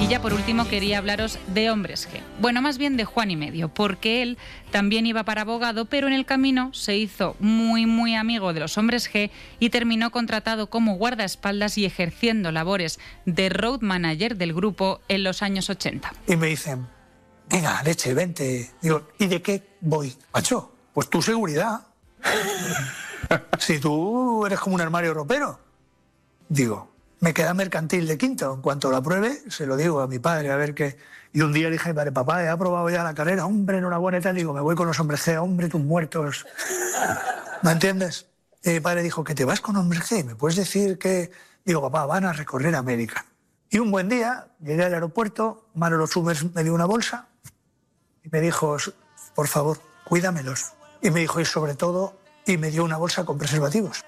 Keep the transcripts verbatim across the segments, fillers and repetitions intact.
Y ya por último quería hablaros de Hombres G. Bueno, más bien de Juan y Medio, porque él también iba para abogado, pero en el camino se hizo muy, muy amigo de los Hombres G y terminó contratado como guardaespaldas y ejerciendo labores de road manager del grupo en los años ochenta. Y me dicen, venga, leche, vente. Digo, ¿y de qué voy? Macho, pues tu seguridad. Si tú eres como un armario ropero. Digo, me queda mercantil de quinto. En cuanto lo apruebe, se lo digo a mi padre, a ver qué. Y un día le dije, padre, papá, he aprobado ya la carrera, hombre, enhorabuena y tal. Digo, me voy con los Hombres G, hombre, tus muertos. ¿Me entiendes? Y mi padre dijo, que te vas con Hombres G, ¿me puedes decir que...? Digo, papá, van a recorrer América. Y un buen día, llegué al aeropuerto, Manolo Summers me dio una bolsa y me dijo, por favor, cuídamelos. Y me dijo, y sobre todo, y me dio una bolsa con preservativos.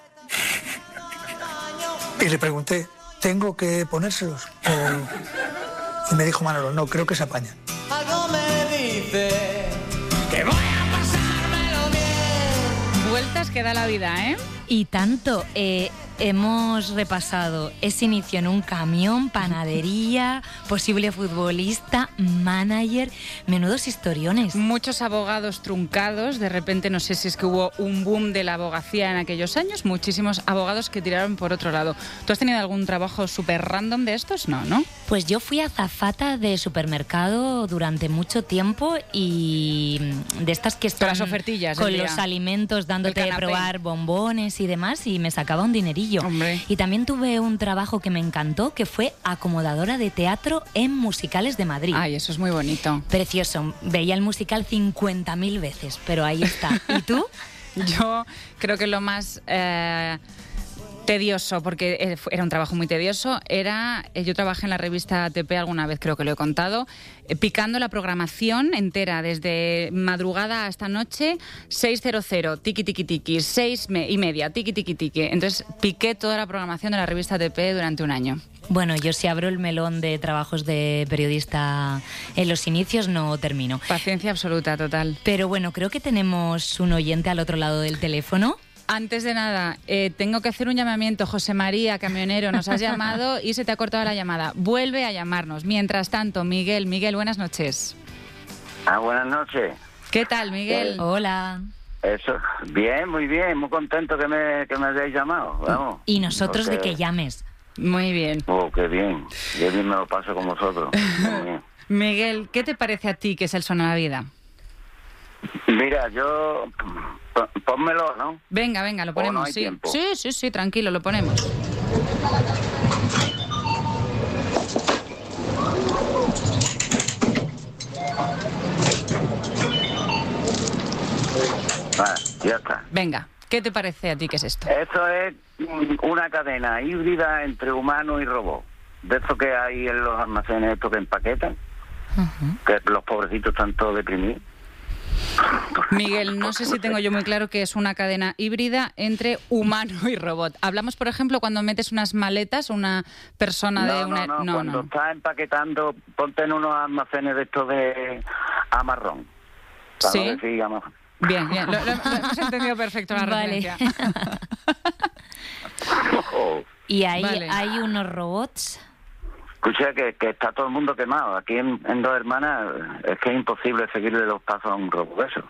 Y le pregunté, ¿tengo que ponérselos? O... Y me dijo Manolo, no, creo que se apañan. Algo me dice que voy a pasármelo bien. Vueltas que da la vida, ¿eh? Y tanto, eh, hemos repasado ese inicio en un camión, panadería, posible futbolista, manager, menudos historiones. Muchos abogados truncados, de repente no sé si es que hubo un boom de la abogacía en aquellos años, muchísimos abogados que tiraron por otro lado. ¿Tú has tenido algún trabajo súper random de estos? No, ¿no? Pues yo fui azafata de supermercado durante mucho tiempo y de estas que están las ofertillas con los alimentos dándote a probar bombones y demás y me sacaba un dinerillo. Hombre. Y también tuve un trabajo que me encantó que fue acomodadora de teatro en musicales de Madrid. Ay, eso es muy bonito. Precioso. Veía el musical cincuenta mil veces, pero ahí está. ¿Y tú? Yo creo que lo más... Eh... tedioso, porque era un trabajo muy tedioso, era, yo trabajé en la revista A T P alguna vez, creo que lo he contado, picando la programación entera, desde madrugada hasta noche, seis cero, tiki tiki tiki, seis y media, tiki tiki tiki. Entonces piqué toda la programación de la revista A T P durante un año. Bueno, yo si abro el melón de trabajos de periodista en los inicios no termino. Paciencia absoluta, total. Pero bueno, creo que tenemos un oyente al otro lado del teléfono. Antes de nada, eh, tengo que hacer un llamamiento. José María, camionero, nos has llamado y se te ha cortado la llamada. Vuelve a llamarnos. Mientras tanto, Miguel, Miguel, buenas noches. Ah, buenas noches. ¿Qué tal, Miguel? Hola. Eso, bien, muy bien, muy contento que me, que me hayáis llamado, vamos. Y nosotros Porque... de que llames. Muy bien. Oh, qué bien, yo bien me lo paso con vosotros. Miguel, ¿qué te parece a ti que es el Son a la Vida? Mira, yo... Pónmelo, ¿no? Venga, venga, lo ponemos, no hay sí. tiempo. Sí, sí, sí, tranquilo, lo ponemos. Ah, ya está. Venga, ¿qué te parece a ti que es esto? Esto es una cadena híbrida entre humano y robot. De esto que hay en los almacenes, estos que empaquetan, uh-huh. Que los pobrecitos están todos deprimidos. Miguel, no sé si tengo yo muy claro que es una cadena híbrida entre humano y robot. Hablamos, por ejemplo, cuando metes unas maletas, una persona no, de una... No, no, no, cuando no. estás empaquetando, ponte en unos almacenes de estos de amarrón. Sí. No decir, amar... Bien, bien, lo, lo, lo hemos entendido perfecto la vale. referencia. Y ahí vale. hay unos robots... Escucha, que, que está todo el mundo quemado. Aquí en, en Dos Hermanas es que es imposible seguirle los pasos a un robot de eso.